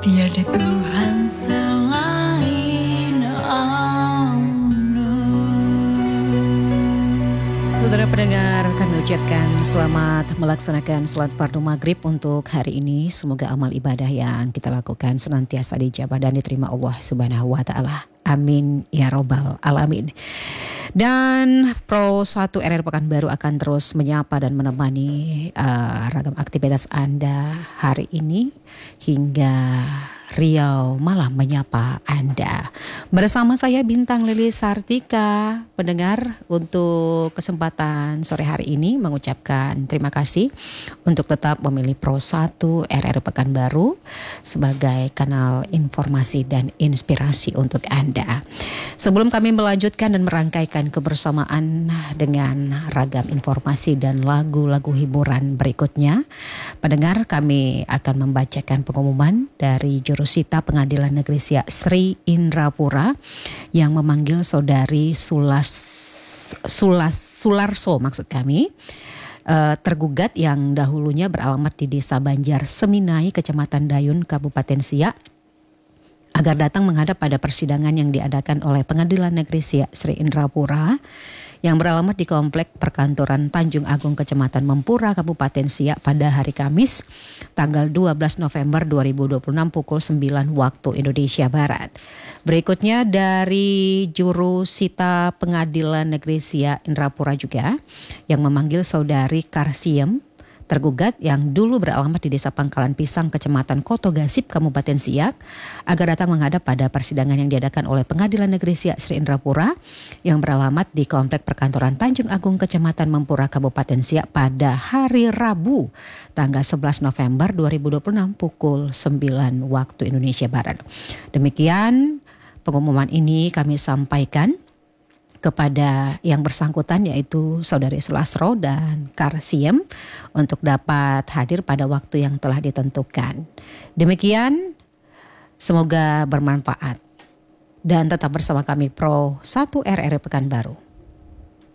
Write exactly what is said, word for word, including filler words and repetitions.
Tiada Tuhan selain Allah. Saudara pendengar, kami ucapkan selamat melaksanakan salat fardu maghrib untuk hari ini. Semoga amal ibadah yang kita lakukan senantiasa dijabah dan diterima Allah Subhanahu wa taala. Amin ya robbal alamin. Dan Pro satu R R Pekanbaru akan terus menyapa dan menemani uh, ragam aktivitas Anda hari ini hingga Riau Malam menyapa Anda. Bersama saya Bintang Lili Sartika. Pendengar, untuk kesempatan sore hari ini mengucapkan terima kasih untuk tetap memilih Pro satu R R Pekanbaru sebagai kanal informasi dan inspirasi untuk Anda. Sebelum kami melanjutkan dan merangkaikan kebersamaan dengan ragam informasi dan lagu-lagu hiburan berikutnya, pendengar, kami akan membacakan pengumuman dari Jurusita Pengadilan Negeri Siak Sri Indrapura yang memanggil saudari Sulas Sulas Sularso maksud kami uh, tergugat yang dahulunya beralamat di Desa Banjar Seminai, Kecamatan Dayun, Kabupaten Siak, agar datang menghadap pada persidangan yang diadakan oleh Pengadilan Negeri Siak Sri Indrapura yang beralamat di Komplek Perkantoran Tanjung Agung, Kecamatan Mempura, Kabupaten Siak pada hari Kamis tanggal dua belas November dua ribu dua puluh enam pukul sembilan waktu Indonesia Barat. Berikutnya dari Jurusita Pengadilan Negeri Siak Indrapura juga yang memanggil saudari Karsiem, tergugat yang dulu beralamat di Desa Pangkalan Pisang, Kecamatan Kotogasip, Kabupaten Siak, agar datang menghadap pada persidangan yang diadakan oleh Pengadilan Negeri Siak Sri Indrapura yang beralamat di Komplek Perkantoran Tanjung Agung, Kecamatan Mempura, Kabupaten Siak pada hari Rabu tanggal sebelas November dua ribu dua puluh enam pukul sembilan waktu Indonesia Barat. Demikian pengumuman ini kami sampaikan kepada yang bersangkutan, yaitu saudari Sulasro dan Karsiem, untuk dapat hadir pada waktu yang telah ditentukan. Demikian, semoga bermanfaat dan tetap bersama kami Pro satu R R Pekanbaru.